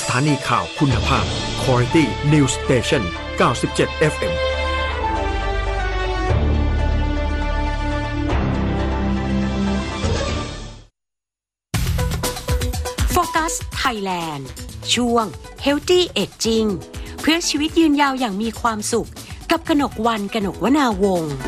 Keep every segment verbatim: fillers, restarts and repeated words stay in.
ถานีข่าวคุณภาพ Quality News Station เก้าสิบเจ็ด เอฟ เอ็มโฟกัสไทยแลนด์ช่วง Healthy Aging เพื่อชีวิตยืนยาวอย่างมีความสุขกับกนกวรรณ กนกวนาวงศ์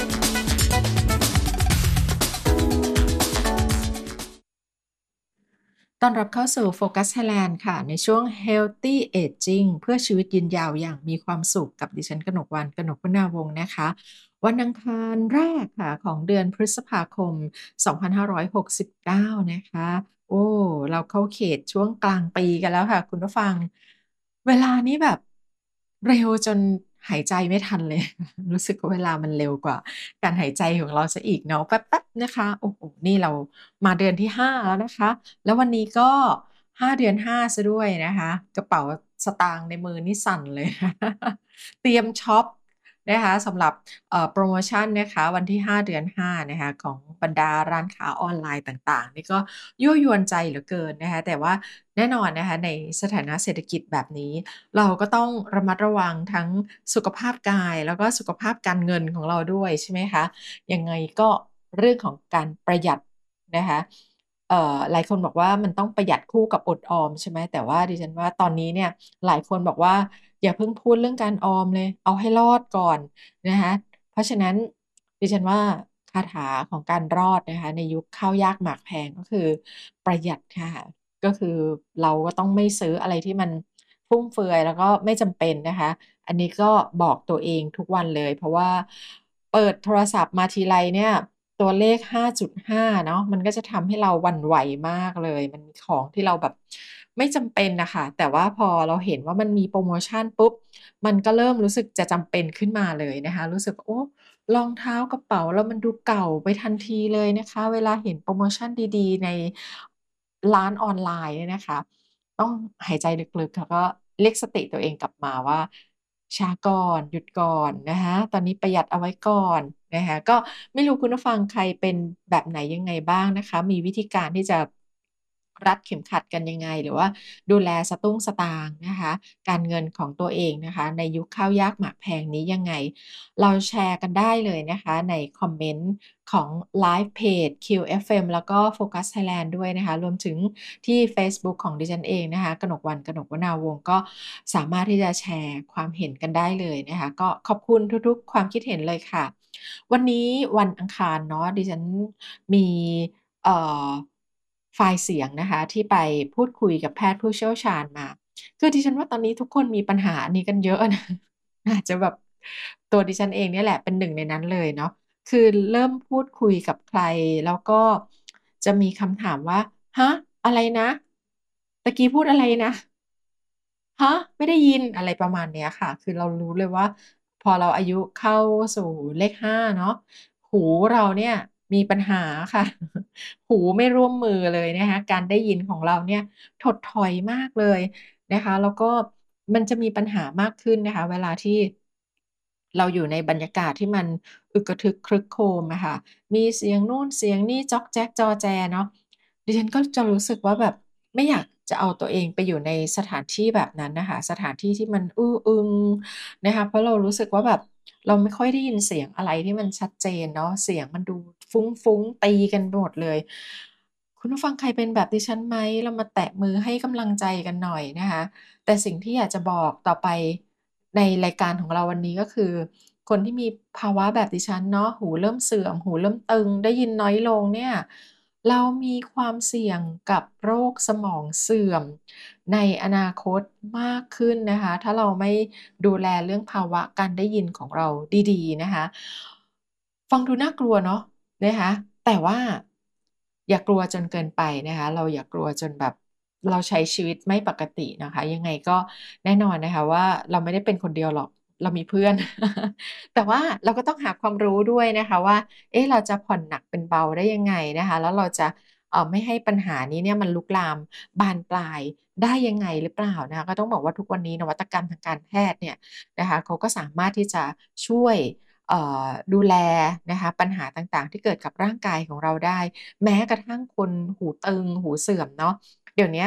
ต้อนรับเข้าสู่ Focus Thailand ค่ะในช่วง Healthy Aging เพื่อชีวิตยืนยาวอย่างมีความสุขกับดิฉันกนกวรรณ กนกวนาวงศ์นะคะวันอังคารแรกค่ะของเดือนพฤษภาคม สองพันห้าร้อยหกสิบเก้า นะคะโอ้เราเข้าเขตช่วงกลางปีกันแล้วค่ะคุณผู้ฟังเวลานี้แบบเร็วจนหายใจไม่ทันเลย รู้สึกว่าเวลามันเร็วกว่าการหายใจของเราซะอีกเนาะแป๊บๆนะคะโอ้โหนี่เรามาเดือนที่ห้าแล้วนะคะแล้ววันนี้ก็ห้าเดือนห้าซะด้วยนะคะกระเป๋าสตางค์ในมือนี่สั่นเลย เตรียมช็อปนะคะสำหรับเอ่อโปรโมชันนะคะวันที่ห้าเดือนห้านะคะของบรรดาร้านค้าออนไลน์ต่างๆนี่ก็ยั่วยวนใจเหลือเกินนะคะแต่ว่าแน่นอนนะคะในสถานะเศรษฐกิจแบบนี้เราก็ต้องระมัดระวังทั้งสุขภาพกายแล้วก็สุขภาพการเงินของเราด้วยใช่ไหมคะยังไงก็เรื่องของการประหยัดนะคะเอ่อหลายคนบอกว่ามันต้องประหยัดคู่กับอดออมใช่ไหมแต่ว่าดิฉันว่าตอนนี้เนี่ยหลายคนบอกว่าอย่าเพิ่งพูดเรื่องการออมเลยเอาให้รอดก่อนนะคะเพราะฉะนั้นดิฉันว่าคาถาของการรอดนะคะในยุคข้าวยากหมากแพงก็คือประหยัดค่ะก็คือเราก็ต้องไม่ซื้ออะไรที่มันฟุ่มเฟือยแล้วก็ไม่จำเป็นนะคะอันนี้ก็บอกตัวเองทุกวันเลยเพราะว่าเปิดโทรศัพท์มาทีไรเนี่ยตัวเลข ห้าจุดห้า เนาะมันก็จะทำให้เราหวั่นไหวมากเลยมันมีของที่เราแบบไม่จำเป็นน่ะค่ะแต่ว่าพอเราเห็นว่ามันมีโพรโมชันปุ๊บมันก็เริ่มรู้สึกจะจำเป็นขึ้นมาเลยนะคะรู้สึกโอ้รองเท้ากระเป๋าแล้วมันดูเก่าไปทันทีเลยนะคะเวลาเห็นโพรโมชันดีๆในร้านออนไลน์เนี่ยนะคะต้องหายใจลึกๆแล้วก็เรียกสติตัวเองกลับมาว่าช้าก่อนหยุดก่อนนะคะตอนนี้ประหยัดเอาไว้ก่อนนะคะก็ไม่รู้คุณผู้ฟังใครเป็นแบบไหนยังไงบ้างนะคะมีวิธีการที่จะรัดเข็มขัดกันยังไงหรือว่าดูแลสตุ้งสตางค์นะคะการเงินของตัวเองนะคะในยุคข้าวยากหมากแพงนี้ยังไงเราแชร์กันได้เลยนะคะในคอมเมนต์ของไลฟ์เพจ คิว เอฟ เอ็ม แล้วก็ Focus Thailand ด้วยนะคะรวมถึงที่เฟซบุ๊กของดิฉันเองนะคะกนกวรรณ กนกวนาวงศ์ก็สามารถที่จะแชร์ความเห็นกันได้เลยนะคะก็ขอบคุณทุกๆความคิดเห็นเลยค่ะวันนี้วันอังคารเนาะดิฉันมีเอ่อไฟล์เสียงนะคะที่ไปพูดคุยกับแพทย์ผู้เชี่ยวชาญมาคือดิฉันว่าตอนนี้ทุกคนมีปัญหาอันนี้กันเยอะนะอาจจะแบบตัวดิฉันเองเนี่ยแหละเป็นหนึ่งในนั้นเลยเนาะคือเริ่มพูดคุยกับใครแล้วก็จะมีคำถามว่าฮะอะไรนะตะกี้พูดอะไรนะฮะไม่ได้ยินอะไรประมาณเนี้ยค่ะคือเรารู้เลยว่าพอเราอายุเข้าสู่เลขห้าเนาะหูเราเนี่ยมีปัญหาค่ะหูไม่ร่วมมือเลยนะคะการได้ยินของเราเนี่ยถดถอยมากเลยนะคะแล้วก็มันจะมีปัญหามากขึ้นนะคะเวลาที่เราอยู่ในบรรยากาศที่มันอึกกระทึกครึกโครมอะค่ะมีเสียงนู่นเสียงนี่จ๊อกแจ๊กจอแจเนาะ ดิฉันก็จะรู้สึกว่าแบบไม่อยากจะเอาตัวเองไปอยู่ในสถานที่แบบนั้นน่ะค่ะสถานที่ที่มันอื้ออึงนะคะเพราะเรารู้สึกว่าแบบเราไม่ค่อยได้ยินเสียงอะไรที่มันชัดเจนเนาะเสียงมันดูฟุ้งๆตีกันไปหมดเลยคุณผู้ฟังใครเป็นแบบดิฉันไหมเรามาแตะมือให้กำลังใจกันหน่อยนะคะแต่สิ่งที่อยากจะบอกต่อไปในรายการของเราวันนี้ก็คือคนที่มีภาวะแบบดิฉันเนาะหูเริ่มเสื่อมหูเริ่มตึงได้ยินน้อยลงเนี่ย เรามีความเสี่ยงกับโรคสมองเสื่อมในอนาคตมากขึ้นนะคะถ้าเราไม่ดูแลเรื่องภาวะการได้ยินของเราดีๆนะคะฟังดูน่ากลัวเนาะนะคะแต่ว่าอย่ากลัวจนเกินไปนะคะเราอย่ากลัวจนแบบเราใช้ชีวิตไม่ปกตินะคะยังไงก็แน่นอนนะคะว่าเราไม่ได้เป็นคนเดียวหรอกเรามีเพื่อน แต่ว่าเราก็ต้องหาความรู้ด้วยนะคะว่า เอ๊ะเราจะผ่อนหนักเป็นเบาได้ยังไงนะคะแล้วเราจะเอ่อไม่ให้ปัญหานี้เนี่ยมันลุกลามบานปลายได้ยังไงหรือเปล่านะคะก็ต้องบอกว่าทุกวันนี้นวัตกรรมทางการแพทย์เนี่ยนะคะเขาก็สามารถที่จะช่วยเอ่อดูแลนะคะปัญหาต่างๆที่เกิดกับร่างกายของเราได้แม้กระทั่งคนหูตึงหูเสื่อมเนาะเดี๋ยวเนี้ย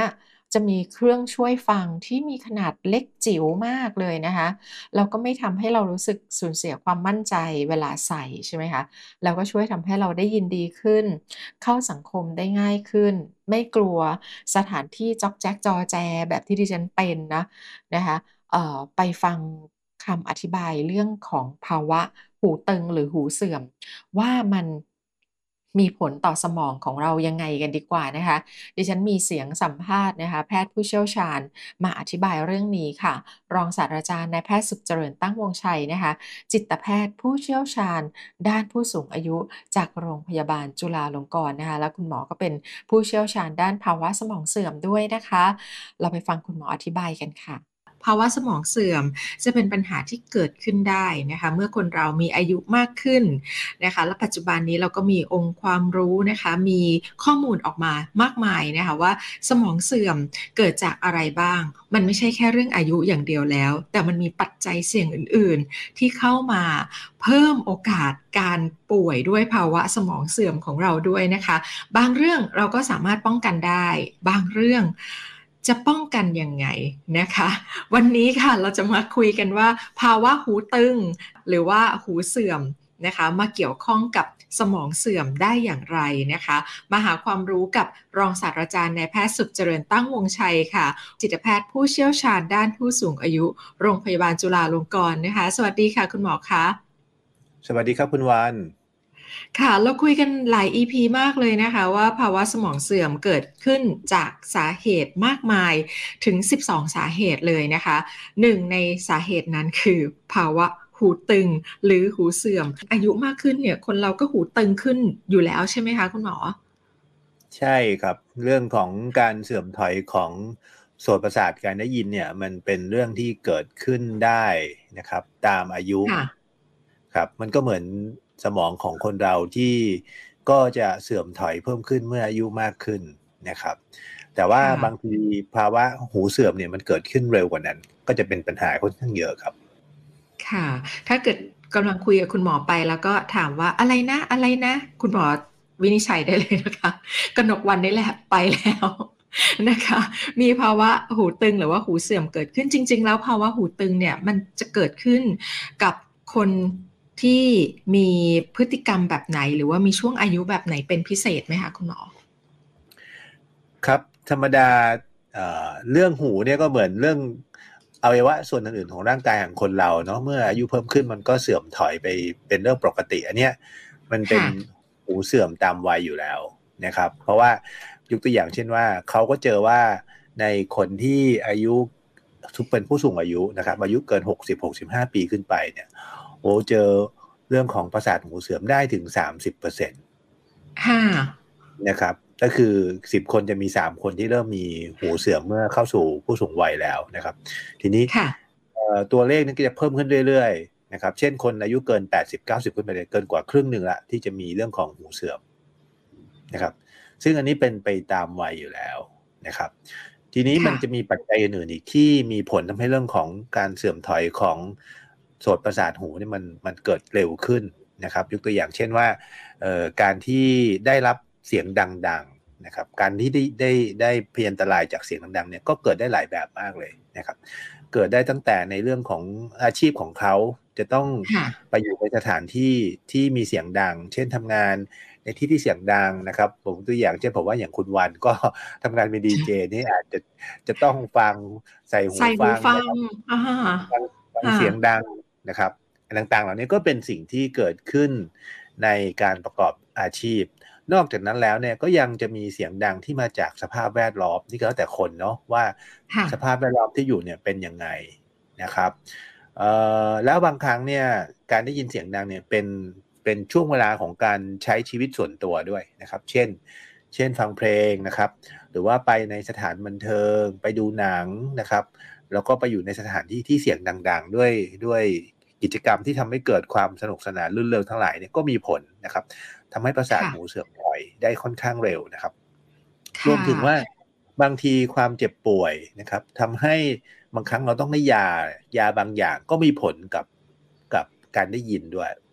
จะมีเครื่องช่วยฟังที่มีขนาดเล็กจิ๋วมากเลยนะคะแล้วก็ไม่ทำให้เรารู้สึกสูญเสียความมั่นใจเวลาใส่ใช่ไหมคะแล้วก็ช่วยทำให้เราได้ยินดีขึ้นเข้าสังคมได้ง่ายขึ้นไม่กลัวสถานที่จ๊อกแจ๊กจอแจแบบที่ดิฉันเป็นนะนะคะเอ่อไปฟังคำอธิบายเรื่องของภาวะหูตึงหรือหูเสื่อมว่ามันมีผลต่อสมองของเรายังไงกันดีกว่านะคะดิฉันมีเสียงสัมภาษณ์นะคะแพทย์ผู้เชี่ยวชาญมาอธิบายเรื่องนี้ค่ะรองศาสตราจารย์นายแพทย์สุขเจริญตั้งวงชัยนะคะจิตแพทย์ผู้เชี่ยวชาญด้านผู้สูงอายุจากโรงพยาบาลจุฬาลงกรณ์นะคะและคุณหมอก็เป็นผู้เชี่ยวชาญด้านภาวะสมองเสื่อมด้วยนะคะเราไปฟังคุณหมออธิบายกันค่ะภาวะสมองเสื่อมจะเป็นปัญหาที่เกิดขึ้นได้นะคะเมื่อคนเรามีอายุมากขึ้นนะคะและปัจจุบันนี้เราก็มีองค์ความรู้นะคะมีข้อมูลออกมามากมายนะคะว่าสมองเสื่อมเกิดจากอะไรบ้างมันไม่ใช่แค่เรื่องอายุอย่างเดียวแล้วแต่มันมีปัจจัยเสี่ยงอื่นๆที่เข้ามาเพิ่มโอกาสการป่วยด้วยภาวะสมองเสื่อมของเราด้วยนะคะบางเรื่องเราก็สามารถป้องกันได้บางเรื่องจะป้องกันยังไงนะคะวันนี้ค่ะเราจะมาคุยกันว่าภาวะหูตึงหรือว่าหูเสื่อมนะคะมาเกี่ยวข้องกับสมองเสื่อมได้อย่างไรนะคะมาหาความรู้กับรองศาสตราจารย์นายแพทย์สุขเจริญตั้งวงชัยค่ะจิตแพทย์ผู้เชี่ยวชาญด้านผู้สูงอายุโรงพยาบาลจุฬาลงกรณ์นะคะสวัสดีค่ะคุณหมอคะสวัสดีครับคุณวานค่ะเราคุยกันหลาย อี พี มากเลยนะคะว่าภาวะสมองเสื่อมเกิดขึ้นจากสาเหตุมากมายถึงสิบสองสาเหตุเลยนะคะหนึ่งในสาเหตุนั้นคือภาวะหูตึงหรือหูเสื่อมอายุมากขึ้นเนี่ยคนเราก็หูตึงขึ้นอยู่แล้วใช่ไหมคะคุณหมอใช่ครับเรื่องของการเสื่อมถอยของโสตประสาทการได้ยินเนี่ยมันเป็นเรื่องที่เกิดขึ้นได้นะครับตามอายุครับมันก็เหมือนสมองของคนเราที่ก็จะเสื่อมถอยเพิ่มขึ้นเมื่ออายุมากขึ้นนะครับแต่ว่าบางทีภาวะหูเสื่อมเนี่ยมันเกิดขึ้นเร็วกว่านั้นก็จะเป็นปัญหาค่อนข้างเยอะครับค่ะถ้าเกิดกำลังคุยกับคุณหมอไปแล้วก็ถามว่าอะไรนะอะไรนะคุณหมอวินิจฉัยได้เลยนะคะกนกวรรณนี่แหละไปแล้วนะคะมีภาวะหูตึงหรือว่าหูเสื่อมเกิดขึ้นจริงๆแล้วภาวะหูตึงเนี่ยมันจะเกิดขึ้นกับคนที่มีพฤติกรรมแบบไหนหรือว่ามีช่วงอายุแบบไหนเป็นพิเศษไหมคะคุณหมอครับธรรมดา เอ่อ เรื่องหูเนี่ยก็เหมือนเรื่องอวัยวะส่วนอื่นๆของร่างกายของคนเราเนาะเมื่ออายุเพิ่มขึ้นมันก็เสื่อมถอยไปเป็นเรื่องปกติอันเนี้ยมันเป็นหูเสื่อมตามวัยอยู่แล้วนะครับเพราะว่ายกตัวอย่างเช่นว่าเขาก็เจอว่าในคนที่อายุเป็นผู้สูงอายุนะครับอายุเกินหกสิบ หกสิบห้าปีขึ้นไปเนี่ยโอ้เจอเรื่องของประสาทหูเสื่อมได้ถึง สามสิบเปอร์เซ็นต์ค่ะนะครับก็คือสิบคนจะมีสามคนที่เริ่มมีหูเสื่อมเมื่อเข้าสู่ผู้สูงวัยแล้วนะครับทีนี้ตัวเลขนี้ก็จะเพิ่มขึ้นเรื่อยๆนะครับเช่นคนอายุเกินแปดสิบ เก้าสิบขึ้นไปเลยเกินกว่าครึ่งหนึ่งละที่จะมีเรื่องของหูเสื่อมนะครับซึ่งอันนี้เป็นไปตามวัยอยู่แล้วนะครับทีนี้มันจะมีปัจจัยอื่นๆอีกที่มีผลทำให้เรื่องของการเสื่อมถอยของโสตประสาทหูนี่มันมันเกิดเร็วขึ้นนะครับยกตัวอย่างเช่นว่าการที่ได้รับเสียงดังๆนะครับการที่ได้ได้ได้พยันตรายจากเสียงดังๆเนี่ยก็เกิดได้หลายแบบมากเลยนะครับเกิดได้ตั้งแต่ในเรื่องของอาชีพของเขาจะต้องไปอยู่ในสถานที่ที่มีเสียงดังเช่นทำงานในที่ที่เสียงดังนะครับผมตัวอย่างเช่นผมว่าอย่างคุณวันก็ทำงานเป็นดีเจนี่อาจจะจะต้องฟังใส่หูฟังฟังเสียงดังนะครับต่างๆเหล่านี้ก็เป็นสิ่งที่เกิดขึ้นในการประกอบอาชีพนอกจากนั้นแล้วเนี่ยก็ยังจะมีเสียงดังที่มาจากสภาพแวดล้อมที่แล้วแต่คนเนาะว่าสภาพแวดล้อมที่อยู่เนี่ยเป็นยังไงนะครับแล้วบางครั้งเนี่ยการได้ยินเสียงดังเนี่ยเป็นเป็นช่วงเวลาของการใช้ชีวิตส่วนตัวด้วยนะครับเช่นเช่นฟังเพลงนะครับหรือว่าไปในสถานบันเทิงไปดูหนังนะครับแล้วก็ไปอยู่ในสถานที่ที่เสียงดังๆด้วยด้วยกิจกรรมที่ทำให้เกิดความสนุกสนานรื่นเริงทั้งหลายเนี่ยก็มีผลนะครับทำให้ประสาทหูเสื่อมถอยได้ค่อนข้างเร็วนะครับรวมถึงว่าบางทีความเจ็บป่วยนะครับทำให้บางครั้งเราต้องได้ยายาบางอย่างก็มีผลกับกับการได้ยินด้วย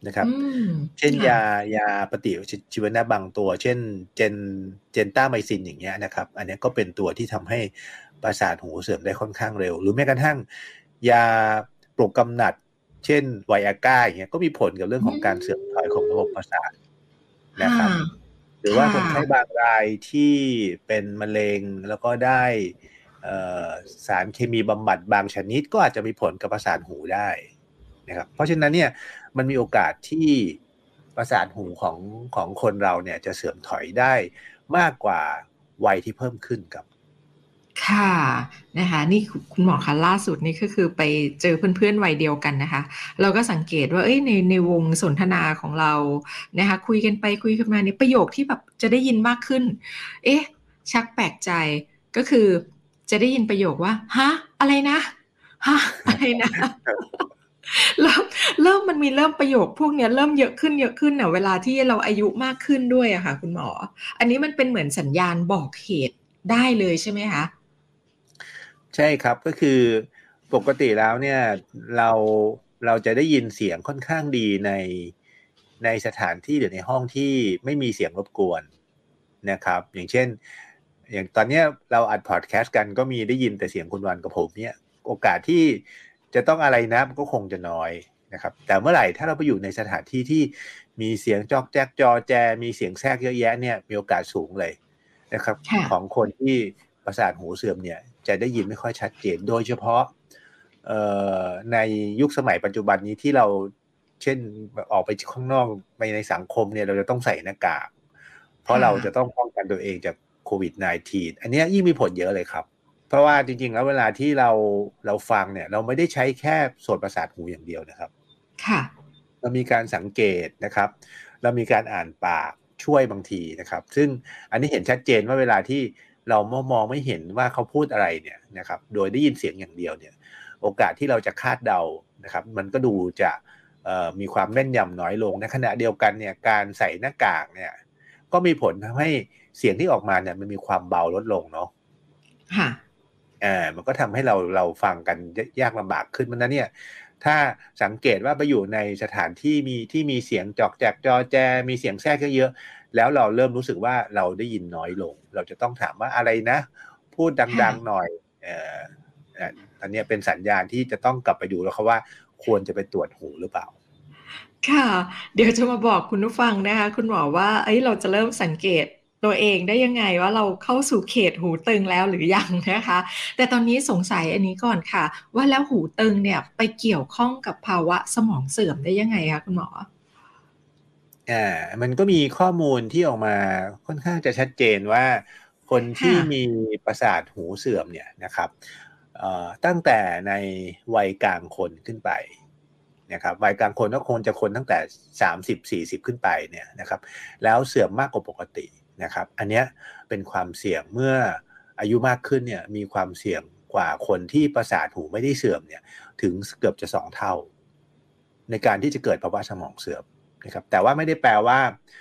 นะครับเช่นยายาปฏิชีวนะบางตัวเช่นเจนเจนต้าไมซินอย่างเงี้ยนะครับอันนี้ก็เป็นตัวที่ทำให้ประสาทหูเสื่อมได้ค่อนข้างเร็วหรือแม้กระทั่งยาปลุกกำหนัดเช่นไวอาก้าอย่างเงี้ยก็มีผลกับเรื่องของการเสื่อมถอยของระบบประสาทนะครับหรือว่าคนไข้บางรายที่เป็นมะเร็งแล้วก็ได้สารเคมีบำบัดบางชนิดก็อาจจะมีผลกับประสาทหูได้นะครับเพราะฉะนั้นเนี่ยมันมีโอกาสที่ประสาทหูของของคนเราเนี่ยจะเสื่อมถอยได้มากกว่าวัยที่เพิ่มขึ้นครับค่ะนะคะนี่คุณหมอคะล่าสุดนี่ก็คือไปเจอเพื่อนๆวัยเดียวกันนะคะเราก็สังเกตว่าเอ้ยในในวงสนทนาของเรานะคะคุยกันไปคุยกันมาในประโยคที่แบบจะได้ยินมากขึ้นเอ๊ะชักแปลกใจก็คือจะได้ยินประโยคว่าฮะอะไรนะฮะอะไรนะเริ่มเริ่มมันมีเริ่มประโยคพวกนี้เริ่มเยอะขึ้นเยอะขึ้นเน่ะเวลาที่เราอายุมากขึ้นด้วยอะค่ะคุณหมออันนี้มันเป็นเหมือนสัญญาณบอกเหตุได้เลยใช่ไหมคะใช่ครับก็คือปกติแล้วเนี่ยเราเราจะได้ยินเสียงค่อนข้างดีในในสถานที่หรือในห้องที่ไม่มีเสียงรบกวนนะครับอย่างเช่นอย่างตอนนี้เราอัดพอดแคสต์กันก็มีได้ยินแต่เสียงคุณวันกับผมเนี่ยโอกาสที่จะต้องอะไรนะมันก็คงจะน้อยนะครับแต่เมื่อไหร่ถ้าเราไปอยู่ในสถานที่ที่มีเสียงจอกแจ๊กจอแจมีเสียงแทรกเยอะแยะเนี่ยมีโอกาสสูงเลยนะครับของคนที่ประสาทหูเสื่อมเนี่ยจะได้ยินไม่ค่อยชัดเจนโดยเฉพาะในยุคสมัยปัจจุบันนี้ที่เราเช่นออกไปข้างนอกไปในสังคมเนี่ยเราจะต้องใส่หน้ากากเพราะเราจะต้องป้องกันตัวเองจากโควิด สิบเก้า อันนี้ยิ่งมีผลเยอะเลยครับเพราะว่าจริงๆแล้วเวลาที่เราเราฟังเนี่ยเราไม่ได้ใช้แค่ส่วนประสาทหูอย่างเดียวนะครับค่ะเรามีการสังเกตนะครับเรามีการอ่านปากช่วยบางทีนะครับซึ่งอันนี้เห็นชัดเจนว่าเวลาที่เรามองไม่เห็นว่าเขาพูดอะไรเนี่ยนะครับโดยได้ยินเสียงอย่างเดียวเนี่ยโอกาสที่เราจะคาดเดานะครับมันก็ดูจะมีความแม่นยำน้อยลงในขณะเดียวกันเนี่ยการใส่หน้ากากเนี่ยก็มีผลทำให้เสียงที่ออกมาเนี่ยมันมีความเบาลดลงเนาะค่ะอ่ามันก็ทำให้เราเราฟังกันยากลำบากขึ้นมันนะเนี่ยถ้าสังเกตว่าไปอยู่ในสถานที่มีที่มีเสียงจอกแจกจอแจมีเสียงแทรกเยอะๆแล้วเราเริ่มรู้สึกว่าเราได้ยินน้อยลงเราจะต้องถามว่าอะไรนะพูดดังๆหน่อยเอ่ออันนี้เป็นสัญญาณที่จะต้องกลับไปดูแล้วเขาว่าควรจะไปตรวจหูหรือเปล่าค่ะเดี๋ยวจะมาบอกคุณผู้ฟังนะคะคุณหมอว่าเอ้ยเราจะเริ่มสังเกตตัวเองได้ยังไงว่าเราเข้าสู่เขตหูตึงแล้วหรือยังนะคะแต่ตอนนี้สงสัยอันนี้ก่อนค่ะว่าแล้วหูตึงเนี่ยไปเกี่ยวข้องกับภาวะสมองเสื่อมได้ยังไงคะคุณหมออ่ามันก็มีข้อมูลที่ออกมาค่อนข้างจะชัดเจนว่าคนที่มีประสาทหูเสื่อมเนี่ยนะครับเอ่อตั้งแต่ในวัยกลางคนขึ้นไปนะครับวัยกลางคนก็คงจะคนตั้งแต่สามสิบ สี่สิบขึ้นไปเนี่ยนะครับแล้วเสื่อมมากกว่าปกตินะครับอันเนี้ยเป็นความเสี่ยงเมื่ออายุมากขึ้นเนี่ยมีความเสี่ยงกว่าคนที่ประสาทหูไม่ได้เสื่อมเนี่ยถึงเกือบจะสองเท่าในการที่จะเกิดภาวะสมองเสื่อมนะครับแต่ว่าไม่ได้แปลว่า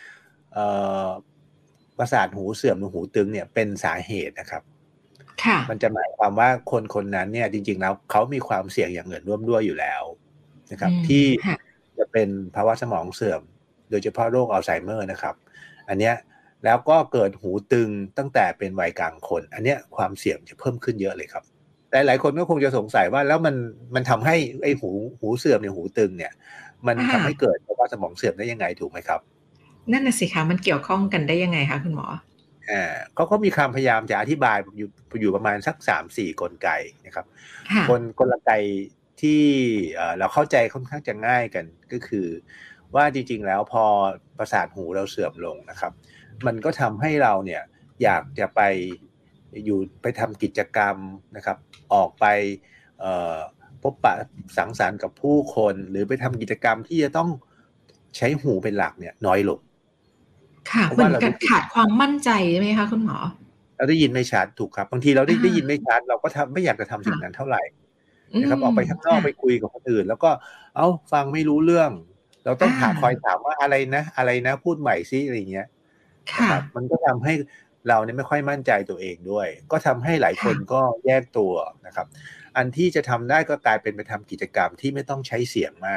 ประสาทหูเสื่อมหรือหูตึงเนี่ยเป็นสาเหตุนะครับมันจะหมายความว่าคนคนนั้นเนี่ยจริงๆแล้วเขามีความเสี่ยงอย่างอื่นร่วมด้วยอยู่แล้วนะครับที่จะเป็นภาวะสมองเสื่อมโดยเฉพาะโรคอัลไซเมอร์นะครับอันเนี้ยแล้วก็เกิดหูตึงตั้งแต่เป็นวัยกลางคนอันเนี้ยความเสี่ยงจะเพิ่มขึ้นเยอะเลยครับแต่หลายคนก็คงจะสงสัยว่าแล้วมันมันทำให้ไอ้หูหูเสื่อมเนี่ยหูตึงเนี่ยมันทำให้เกิดภาวะสมองเสื่อมได้ยังไงถูกไหมครับนั่นน่ะสิคะมันเกี่ยวข้องกันได้ยังไงคะคุณหมออ่าเขาก็มีคำพยายามจะอธิบายอยู่อยู่ประมาณสัก สามสี่ กลไกนะครับคนกลไกที่เราเข้าใจค่อนข้างจะง่ายกันก็คือว่าจริงๆแล้วพอประสาทหูเราเสื่อมลงนะครับมันก็ทำให้เราเนี่ยอยากจะไปอยู่ไปทำกิจกรรมนะครับออกไปพบปะสังสรรค์กับผู้คนหรือไปทำกิจกรรมที่จะต้องใช้หูเป็นหลักเนี่ยน้อยลงค่ะเหมือนกับขาดความมั่นใจใช่ไหมคะคุณหมอเราได้ยินไม่ชัดถูกครับบางทีเราได้ได้ยินไม่ชัดเราก็ทำไม่อยากจะทำสิ่งนั้นเท่าไหร่นะครับออกไปข้างนอกไปคุยกับคนอื่นแล้วก็เอ้าฟังไม่รู้เรื่องเราต้องถามคอยถามว่าอะไรนะอะไรนะพูดใหม่ซิอะไรเงี้ยนะครับมันก็ทำให้เราเนี่ยไม่ค่อยมั่นใจตัวเองด้วยก็ทำให้หลายคนก็แยกตัวนะครับอันที่จะทำได้ก็กลายเป็นไปทำกิจกรรมที่ไม่ต้องใช้เสียงมาก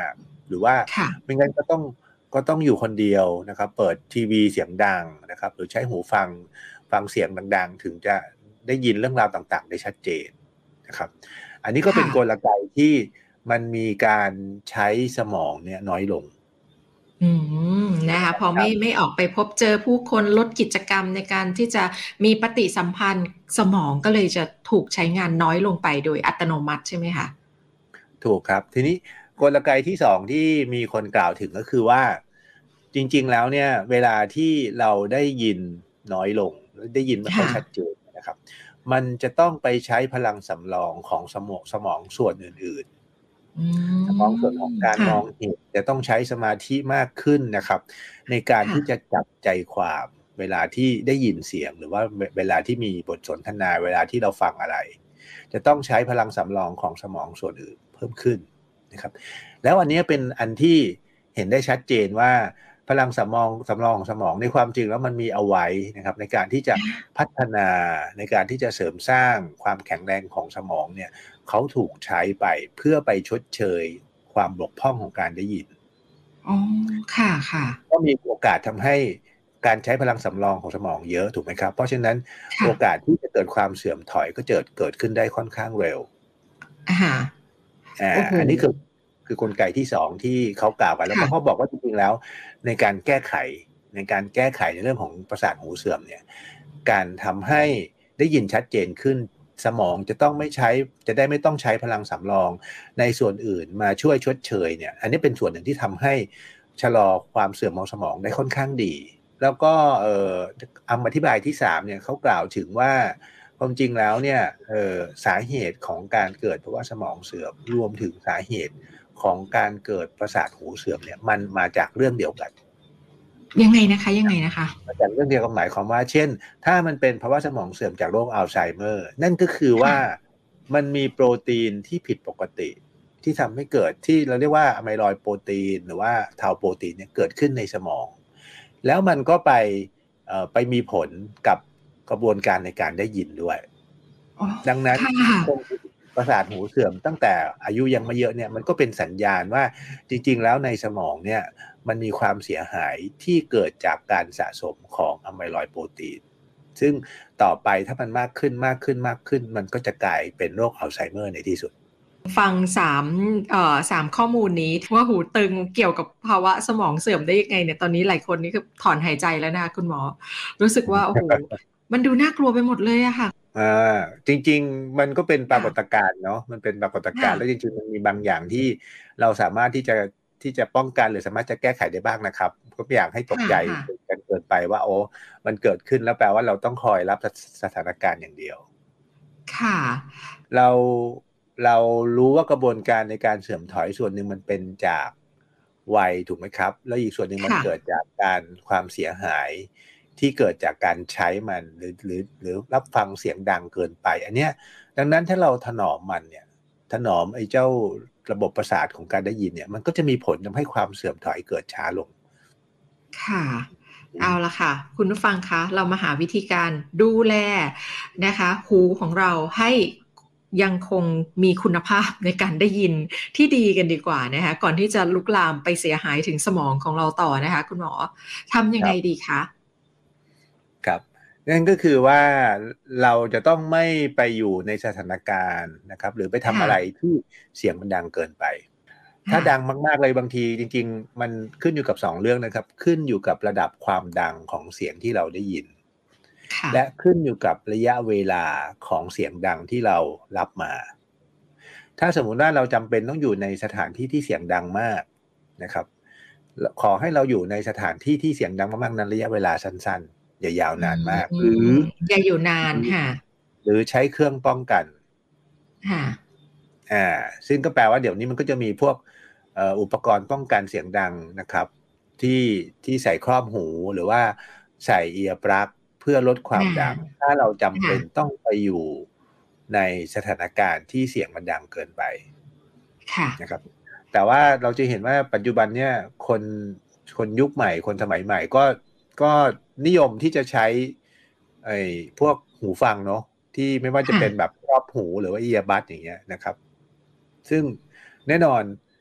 หรือว่าไม่งั้นก็ต้องก็ต้องอยู่คนเดียวนะครับเปิดทีวีเสียงดังนะครับหรือใช้หูฟังฟังเสียงดังๆถึงจะได้ยินเรื่องราวต่างๆได้ชัดเจนนะครับอันนี้ก็เป็นกลไกที่มันมีการใช้สมองเนี่ยน้อยลงอืมนะคะพอไม่ไม่ออกไปพบเจอผู้คนลดกิจกรรมในการที่จะมีปฏิสัมพันธ์สมองก็เลยจะถูกใช้งานน้อยลงไปโดยอัตโนมัติใช่ไหมคะถูกครับทีนี้กลไกที่สองที่มีคนกล่าวถึงก็คือว่าจริงๆแล้วเนี่ยเวลาที่เราได้ยินน้อยลงได้ยินไม่ค่อยชัดเจนนะครับมันจะต้องไปใช้พลังสำรองของสมองสมองส่วนอื่นๆสมองส่วนของการมองเห็นจะต้องใช้สมาธิมากขึ้นนะครับในการที่จะจับใจความเวลาที่ได้ยินเสียงหรือว่าเวลาที่มีบทสนทนาเวลาที่เราฟังอะไรจะต้องใช้พลังสำรองของสมองส่วนอื่นเพิ่มขึ้นนะครับแล้วอันนี้เป็นอันที่เห็นได้ชัดเจนว่าพลังสำรองสำรองของสมองในความจริงแล้วมันมีเอาไว้นะครับในการที่จะพัฒนาในการที่จะเสริมสร้างความแข็งแรงของสมองเนี่ยเขาถูกใช้ไปเพื่อไปชดเชยความบกพร่องของการได้ยินอ๋อค่ะค่ะก็มีโอกาสทำให้การใช้พลังสำรองของสมองเยอะถูกไหมครับเพราะฉะนั้นโอกาสที่จะเกิดความเสื่อมถอยก็เกิดเกิดขึ้นได้ค่อนข้างเร็วอ่าอ่าอันนี้คือคือกลไกที่สองที่เขากล่าวกันแล้วก็เขาบอกว่าจริงๆแล้วในการแก้ไขในการแก้ไขในเรื่องของประสาทหูเสื่อมเนี่ยการทำให้ได้ยินชัดเจนขึ้นสมองจะต้องไม่ใช้จะได้ไม่ต้องใช้พลังสำรองในส่วนอื่นมาช่วยชดเชยเนี่ยอันนี้เป็นส่วนหนึ่งที่ทำให้ชะลอความเสื่อมของสมองได้ค่อนข้างดีแล้วก็เอ่อคำอธิบายที่สามเนี่ยเขากล่าวถึงว่าความจริงแล้วเนี่ยเอ่อสาเหตุของการเกิดภาวะสมองเสื่อมรวมถึงสาเหตุของการเกิดประสาทหูเสื่อมเนี่ยมันมาจากเรื่องเดียวกันยังไงนะคะยังไงนะคะมาจากเรื่องเดียวกันหมายความว่าเช่นถ้ามันเป็นภาวะสมองเสื่อมจากโรคอัลไซเมอร์นั่นก็คือว่ามันมีโปรตีนที่ผิดปกติที่ทำให้เกิดที่เราเรียกว่าอะไมลอยด์โปรตีนหรือว่าทาวโปรตีนเนี่ยเกิดขึ้นในสมองแล้วมันก็ไปเอ่อไปมีผลกับกระบวนการในการได้ยินด้วยดังนั้นประสาทหูเสื่อมตั้งแต่อายุยังไม่เยอะเนี่ยมันก็เป็นสัญญาณว่าจริงๆแล้วในสมองเนี่ยมันมีความเสียหายที่เกิดจากการสะสมของอะไมลอยด์โปรตีนซึ่งต่อไปถ้ามันมากขึ้นมากขึ้นมากขึ้นมันก็จะกลายเป็นโรคอัลไซเมอร์ในที่สุดฟังสามเอ่อสามข้อมูลนี้ว่าหูตึงเกี่ยวกับภาวะสมองเสื่อมได้ยังไงเนี่ยตอนนี้หลายคนนี่คือถอนหายใจแล้วนะคะคุณหมอรู้สึกว่าโอ้โหมันดูน่ากลัวไปหมดเลยอะค่ะอ่าจริงๆมันก็เป็นปรากฏการณ์เนาะมันเป็นปรากฏการณ์แล้วจริงๆมันมีบางอย่างที่เราสามารถที่จะที่จะป้องกันหรือสามารถจะแก้ไขได้บ้างนะครับก็ไม่อยากให้ตกใจกันเกินไปว่าโอ้มันเกิดขึ้นแล้วแปลว่าเราต้องคอยรับสถานการณ์อย่างเดียวค่ะเราเรารู้ว่ากระบวนการในการเสื่อมถอยส่วนหนึ่งมันเป็นจากวัยถูกไหมครับแล้วอีกส่วนหนึ่งมันเกิดจากการความเสียหายที่เกิดจากการใช้มันหรือหรือหรือรับฟังเสียงดังเกินไปอันเนี้ยดังนั้นถ้าเราถนอมมันเนี่ยถนอมไอ้เจ้าระบบประสาทของการได้ยินเนี่ยมันก็จะมีผลทำให้ความเสื่อมถอยเกิดช้าลงค่ะเอาละค่ะคุณผู้ฟังคะเรามาหาวิธีการดูแลนะคะหูของเราให้ยังคงมีคุณภาพในการได้ยินที่ดีกันดีกว่านะคะก่อนที่จะลุกลามไปเสียหายถึงสมองของเราต่อนะคะคุณหมอทำยังไงดีคะครับนั่นก็คือว่าเราจะต้องไม่ไปอยู่ในสถานการณ์นะครับหรือไปทำอะไรที่เสียงมันดังเกินไปถ้าดังมากๆเลยบางทีจริงๆมันขึ้นอยู่กับสองเรื่องนะครับขึ้นอยู่กับระดับความดังของเสียงที่เราได้ยินและขึ้นอยู่กับระยะเวลาของเสียงดังที่เรารับมาถ้าสมมุติว่าเราจำเป็นต้องอยู่ในสถานที่ที่เสียงดังมากนะครับขอให้เราอยู่ในสถานที่ที่เสียงดังมากๆนั้นระยะเวลาสั้นๆอย่ายาวนานมากหรืออย่าอยู่นานค่ะหรือใช้เครื่องป้องกันค่ะอ่าซึ่งก็แปลว่าเดี๋ยวนี้มันก็จะมีพวกเอ่ออุปกรณ์ป้องกันเสียงดังนะครับที่ที่ใส่ครอบหูหรือว่าใส่เอียร์ปลั๊กเพื่อลดความดังถ้าเราจำเป็นต้องไปอยู่ในสถานการณ์ที่เสียงมันดังเกินไปค่ะนะครับแต่ว่าเราจะเห็นว่าปัจจุบันเนี่ยคนคนยุคใหม่คนสมัยใหม่ก็ก็นิยมที่จะใช้ไอ้พวกหูฟังเนาะที่ไม่ว่าจะเป็นแบบครอบหูหรือว่าเอียร์บัดอย่างเงี้ยนะครับซึ่งแน่นอน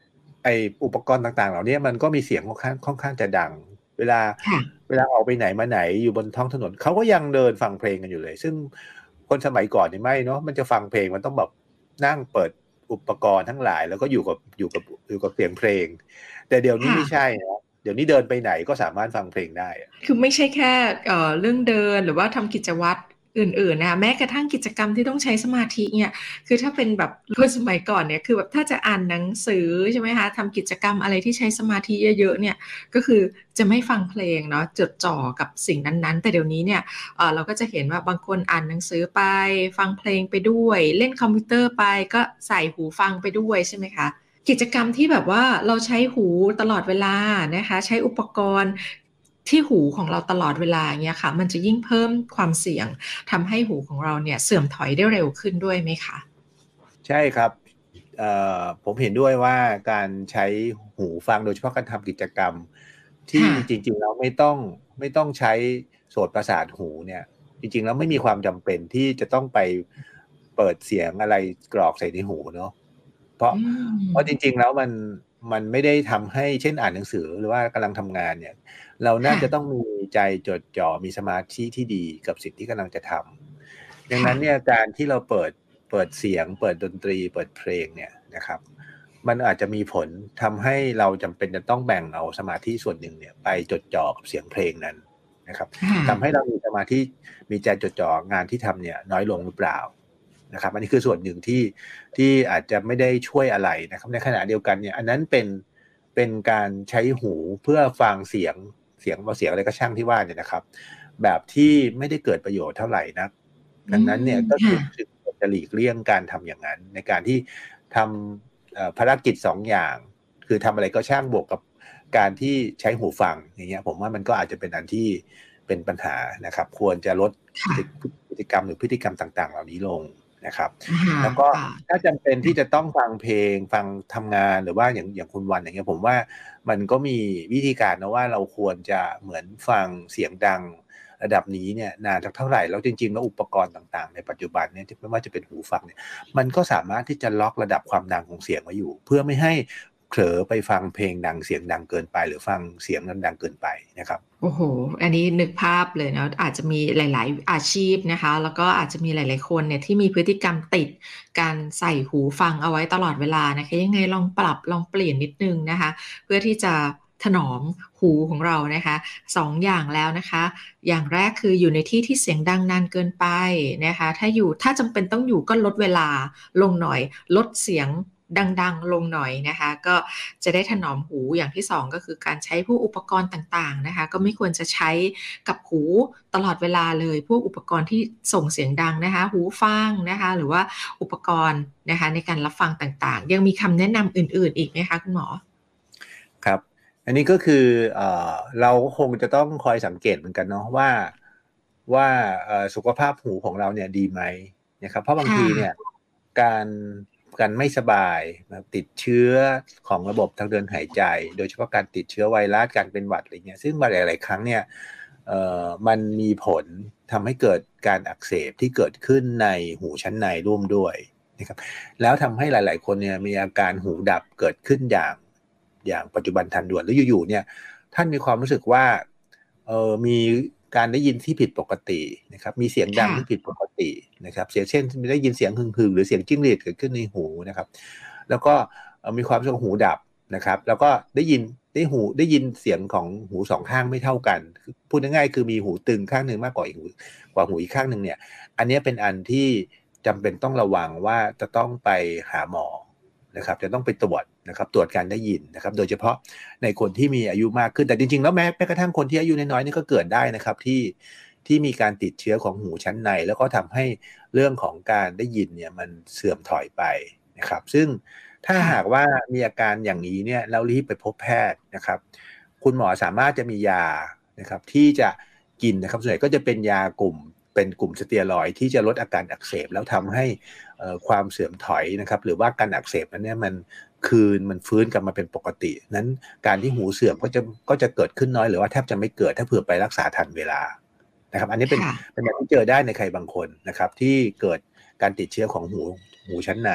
ไออุปกรณ์ต่างๆเหล่านี้มันก็มีเสียงค่อนข้างค่อนข้างจะดังเวลาเวลาออกไปไหนมาไหนอยู่บนท้องถนนเขาก็ยังเดินฟังเพลงกันอยู่เลยซึ่งคนสมัยก่อนนี่ไม่เนาะมันจะฟังเพลงมันต้องแบบนั่งเปิดอุปกรณ์ทั้งหลายแล้วก็อยู่กับอยู่กับอยู่กับเสียงเพลงแต่เดี๋ยวนี้ไม่ใช่นะเดี๋ยวนี้เดินไปไหนก็สามารถฟังเพลงได้คือไม่ใช่แค่เอ่อเรื่องเดินหรือว่าทำกิจวัตรอื่นๆนะคะแม้กระทั่งกิจกรรมที่ต้องใช้สมาธิเนี่ยคือถ้าเป็นแบบคนสมัยก่อนเนี่ยคือแบบถ้าจะอ่านหนังสือใช่ไหมคะทำกิจกรรมอะไรที่ใช้สมาธิเยอะๆเนี่ยก็คือจะไม่ฟังเพลงเนาะจดจ่อกับสิ่งนั้นๆแต่เดี๋ยวนี้เนี่ยเอ่อเราก็จะเห็นว่าบางคนอ่านหนังสือไปฟังเพลงไปด้วยเล่นคอมพิวเตอร์ไปก็ใส่หูฟังไปด้วยใช่ไหมคะกิจกรรมที่แบบว่าเราใช้หูตลอดเวลานะคะใช้อุปกรณ์ที่หูของเราตลอดเวลาเนี่ยค่ะมันจะยิ่งเพิ่มความเสี่ยงทำให้หูของเราเนี่ยเสื่อมถอยได้เร็วขึ้นด้วยไหมคะใช่ครับผมเห็นด้วยว่าการใช้หูฟังโดยเฉพาะการทำกิจกรรมที่จริงๆแล้วไม่ต้องไม่ต้องใช้โสตประสาทหูเนี่ยจริงๆแล้วไม่มีความจำเป็นที่จะต้องไปเปิดเสียงอะไรกรอกใส่ในหูเนาะเพราะเพราะจริงๆแล้วมันมันไม่ได้ทำให้เช่นอ่านหนังสือหรือว่ากำลังทำงานเนี่ยเราน่าจะต้องมีใจจดจ่อมีสมาธิที่ดีกับสิ่งที่กำลังจะทำดังนั้นเนี่ยการที่เราเปิดเปิดเสียงเปิดดนตรีเปิดเพลงเนี่ยนะครับมันอาจจะมีผลทำให้เราจำเป็นจะต้องแบ่งเอาสมาธิส่วนหนึ่งเนี่ยไปจดจ่อกับเสียงเพลงนั้นนะครับทำให้เรามีสมาธิมีใจจดจ่องานที่ทำเนี่ยน้อยลงหรือเปล่านะครับอันนี้คือส่วนหนึ่งที่ที่อาจจะไม่ได้ช่วยอะไรนะครับในขณะเดียวกันเนี่ยอันนั้นเป็นเป็นการใช้หูเพื่อฟังเสียงเสียงว่าเสียงอะไรก็ช่างที่ว่าเนี่ยนะครับแบบที่ไม่ได้เกิดประโยชน์เท่าไหร่นะดังนั้นเนี่ยก็คือจะหลีกเลี่ยงการทำอย่างนั้นในการที่ทำภารกิจสองอย่างคือทำอะไรก็ช่างบวกกับการที่ใช้หูฟังอย่างเงี้ยผมว่ามันก็อาจจะเป็นอันที่เป็นปัญหานะครับควรจะลดพฤติกรรมหรือพฤติกรรมต่างๆเหล่านี้ลงนะครับแล้วก็ถ้าจำเป็นที่จะต้องฟังเพลงฟังทำงานหรือว่าอย่างอย่างคุณวันอย่างเงี้ยผมว่ามันก็มีวิธีการนะว่าเราควรจะเหมือนฟังเสียงดังระดับนี้เนี่ยนานเท่าไหร่แล้วจริงๆแล้วอุปกรณ์ต่างๆในปัจจุบันเนี่ยไม่ว่าจะเป็นหูฟังเนี่ยมันก็สามารถที่จะล็อกระดับความดังของเสียงไว้อยู่เพื่อไม่ให้เผลอไปฟังเพลงดังเสียงดังเกินไปหรือฟังเสียงดังเกินไปนะครับโอ้โหอันนี้นึกภาพเลยนะอาจจะมีหลายๆอาชีพนะคะแล้วก็อาจจะมีหลายๆคนเนี่ยที่มีพฤติกรรมติดการใส่หูฟังเอาไว้ตลอดเวลานะคะยังไงลองปรับลองเปลี่ยนนิดนึงนะคะเพื่อที่จะถนอมหูของเรานะคะสองอย่างแล้วนะคะอย่างแรกคืออยู่ในที่ที่เสียงดังนานเกินไปนะคะถ้าอยู่ถ้าจำเป็นต้องอยู่ก็ลดเวลาลงหน่อยลดเสียงดังๆลงหน่อยนะคะก็จะได้ถนอมหูอย่างที่สองก็คือการใช้พวกอุปกรณ์ต่างๆนะคะก็ไม่ควรจะใช้กับหูตลอดเวลาเลยพวกอุปกรณ์ที่ส่งเสียงดังนะคะหูฟังนะคะหรือว่าอุปกรณ์นะคะในการรับฟังต่างๆยังมีคำแนะนำอื่นๆอีกไหมคะคุณหมอครับอันนี้ก็คือเอ่อเราคงจะต้องคอยสังเกตเหมือนกันเนาะว่าว่าสุขภาพหูของเราเนี่ยดีไหมนะครับเพราะบางทีเนี่ยการการไม่สบายติดเชื้อของระบบทางเดินหายใจโดยเฉพาะการติดเชื้อไวรัสการเป็นหวัดอะไรเงี้ยซึ่งมาหลายๆครั้งเนี่ยเอ่อมันมีผลทำให้เกิดการอักเสบที่เกิดขึ้นในหูชั้นในร่วมด้วยนะครับแล้วทำให้หลายๆคนเนี่ยมีอาการหูดับเกิดขึ้นอย่างอย่างปัจจุบันทันด่วนแล้วอยู่ๆเนี่ยท่านมีความรู้สึกว่าเออมีการได้ยินที่ผิดปกตินะครับมีเสียงดังที่ผิดปกตินะครับเสียงเช่นได้ยินเสียงหึ่งๆหรือเสียงจิ้งหรีดเกิดขึ้นในหูนะครับแล้วก็มีความรู้สึกหูดับนะครับแล้วก็ได้ยินได้หูได้ยินเสียงของหูสองข้างไม่เท่ากันพูดง่ายๆคือมีหูตึงข้างนึงมากกว่าอีกหูกว่าหูอีกข้างนึงเนี่ยอันนี้เป็นอันที่จำเป็นต้องระวังว่าจะต้องไปหาหมอนะครับจะต้องไปตรวจนะครับตรวจการได้ยินนะครับโดยเฉพาะในคนที่มีอายุมากขึ้นแต่จริงๆแล้วแม้แม้กระทั่งคนที่อายุน้อยๆนี่ก็เกิดได้นะครับที่ที่มีการติดเชื้อของหูชั้นในแล้วก็ทำให้เรื่องของการได้ยินเนี่ยมันเสื่อมถอยไปนะครับซึ่งถ้าหากว่ามีอาการอย่างนี้เนี่ยเรารีบไปพบแพทย์นะครับคุณหมอสามารถจะมียานะครับที่จะกินนะครับส่วนใหญ่ก็จะเป็นยากลุ่มเป็นกลุ่มสเตียรอยด์ที่จะลดอาการอักเสบแล้วทำให้ความเสื่อมถอยนะครับหรือว่าการอักเสบนั้นเนี่ยมันคืนมันฟื้นกลับมาเป็นปกตินั้นการที่หูเสื่อมก็จะก็จะเกิดขึ้นน้อยหรือว่าแทบจะไม่เกิดถ้าเผื่อไปรักษาทันเวลานะครับอันนี้เป็นเป็นแบบที่เจอได้ในใครบางคนนะครับที่เกิดการติดเชื้อของหูหูชั้นใน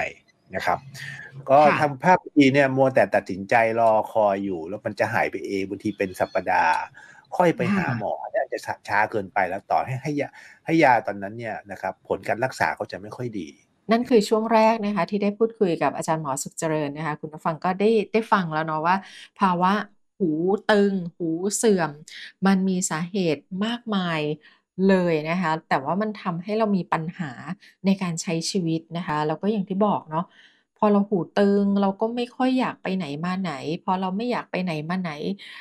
นะครับ ก็ค่ะทำภาพไม่ดีเนี่ย มัวแต่ตัดสินใจรอคอยอยู่ แล้วมันจะหายไปเอง บางทีเป็นสัปดาห์ ค่อยไปค่หาะหมอ เนี่ยอาจจะ ช ช้าเกินไป แล้วต่อให้ให้ยา ให้ยาตอนนั้นเนี่ยนะครับ ผลการรักษาก็จะไม่ค่อยดีนั่นคือช่วงแรกนะคะที่ได้พูดคุยกับอาจารย์หมอสุขเจริญนะคะ คุณผู้ฟังก็ได้ ได้ฟังแล้วเนาะว่า ภาวะหูตึง หูเสื่อม มันมีสาเหตุมากมายเลยนะคะ แต่ว่ามันทำให้เรามีปัญหาในการใช้ชีวิตนะคะ แล้วก็อย่างที่บอกเนาะ พอเราหูตึง เราก็ไม่ค่อยอยากไปไหนมาไหน พอเราไม่อยากไปไหนมาไหน